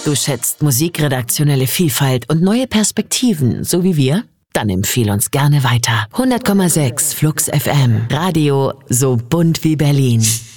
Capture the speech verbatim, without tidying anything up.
Du schätzt musikredaktionelle Vielfalt und neue Perspektiven, so wie wir? Dann empfehl uns gerne weiter. hundert Komma sechs Flux F M. Radio so bunt wie Berlin.